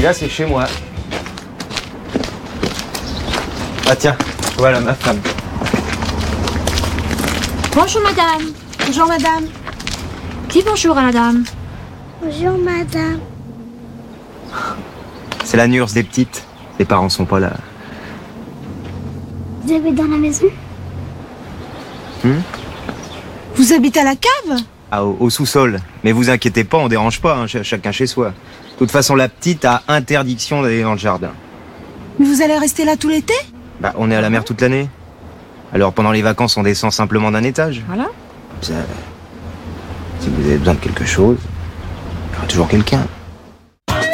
Celui-là, c'est chez moi. Ah tiens, voilà ma femme. Bonjour madame. Bonjour madame. Dis bonjour à la dame. Bonjour madame. C'est la nurse des petites. Les parents sont pas là. Vous avez dans la maison? Vous habitez à la cave? Ah, au sous-sol. Mais vous inquiétez pas, on dérange pas, hein, chacun chez soi. De toute façon, la petite a interdiction d'aller dans le jardin. Mais vous allez rester là tout l'été? Bah, on est à la mer toute l'année. Alors pendant les vacances, on descend simplement d'un étage. Voilà. Comme ça, si vous avez besoin de quelque chose, il y aura toujours quelqu'un.